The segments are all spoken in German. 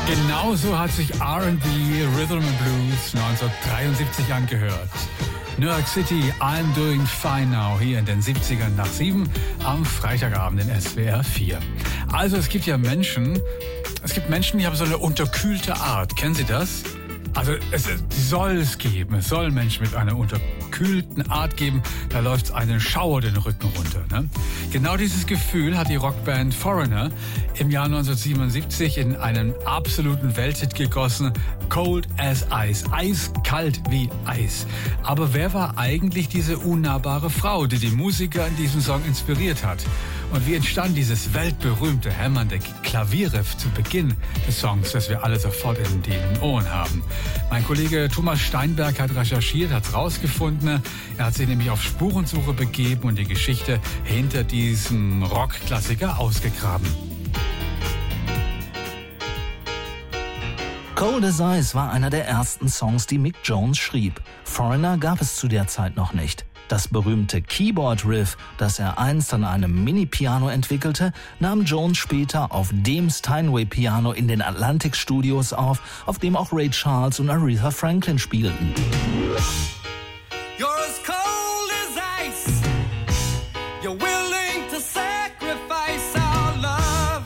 Genauso hat sich R&B Rhythm and Blues 1973 angehört. New York City, I'm Doing Fine Now, hier in den 70ern nach 7 am Freitagabend in SWR 4. Also es gibt Menschen, die haben so eine unterkühlte Art. Kennen Sie das? Also es soll Menschen mit einer unterkühlten Art geben, da läuft einen Schauer den Rücken runter. Ne? Genau dieses Gefühl hat die Rockband Foreigner im Jahr 1977 in einen absoluten Welthit gegossen, Cold as Ice, eiskalt wie Eis. Aber wer war eigentlich diese unnahbare Frau, die die Musiker in diesem Song inspiriert hat? Und wie entstand dieses weltberühmte, hämmernde Klavierriff zu Beginn des Songs, das wir alle sofort in den Ohren haben? Mein Kollege Thomas Steinberg hat recherchiert, hat es rausgefunden. Er hat sich nämlich auf Spurensuche begeben und die Geschichte hinter diesem Rockklassiker ausgegraben. Cold as Ice war einer der ersten Songs, die Mick Jones schrieb. Foreigner gab es zu der Zeit noch nicht. Das berühmte Keyboard-Riff, das er einst an einem Mini-Piano entwickelte, nahm Jones später auf dem Steinway-Piano in den Atlantic-Studios auf dem auch Ray Charles und Aretha Franklin spielten. You're as cold as ice. You're willing to sacrifice our love.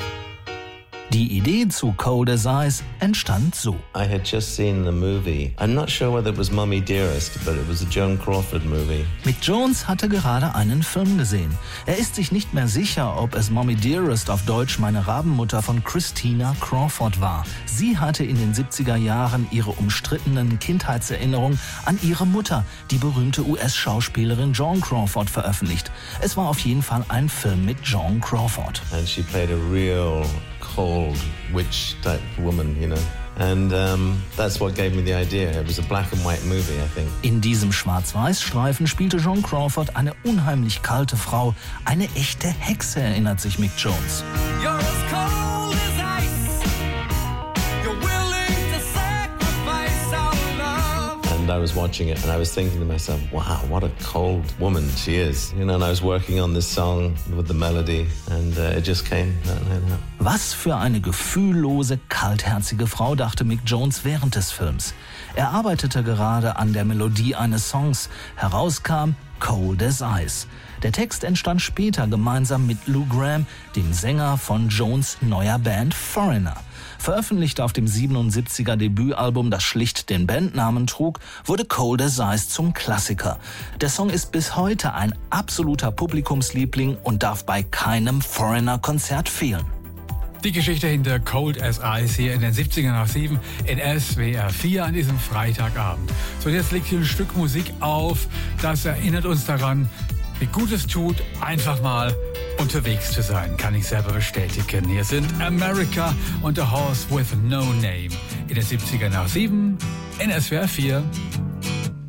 Die Idee zu Cold as Ice entstand so. I had just seen the movie. I'm not sure whether it was Mommy Dearest, but it was a Joan Crawford movie. Mick Jones hatte gerade einen Film gesehen. Er ist sich nicht mehr sicher, ob es Mommy Dearest auf Deutsch Meine Rabenmutter von Christina Crawford war. Sie hatte in den 70er Jahren ihre umstrittenen Kindheitserinnerungen an ihre Mutter, die berühmte US-Schauspielerin Joan Crawford, veröffentlicht. Es war auf jeden Fall ein Film mit Joan Crawford. And she played a real cold witch-type woman, you know. And that's what gave me the idea. It was a black and white movie, I think. In diesem Schwarz-Weiß-Streifen spielte Joan Crawford eine unheimlich kalte Frau. Eine echte Hexe, erinnert sich Mick Jones. You're as cold as ice. You're willing to sacrifice our love. And I was watching it and I was thinking to myself, wow, what a cold woman she is. You know, and I was working on this song with the melody and it just came. Was für eine gefühllose, kaltherzige Frau, dachte Mick Jones während des Films. Er arbeitete gerade an der Melodie eines Songs. Herauskam Cold as Ice. Der Text entstand später gemeinsam mit Lou Gramm, dem Sänger von Jones' neuer Band Foreigner. Veröffentlicht auf dem 77er Debütalbum, das schlicht den Bandnamen trug, wurde Cold as Ice zum Klassiker. Der Song ist bis heute ein absoluter Publikumsliebling und darf bei keinem Foreigner-Konzert fehlen. Die Geschichte hinter Cold as Ice hier in den 70ern nach 7 in SWR 4 an diesem Freitagabend. So, jetzt legt hier ein Stück Musik auf, das erinnert uns daran, wie gut es tut, einfach mal unterwegs zu sein, kann ich selber bestätigen. Hier sind America und The Horse with No Name in den 70ern nach 7 in SWR 4.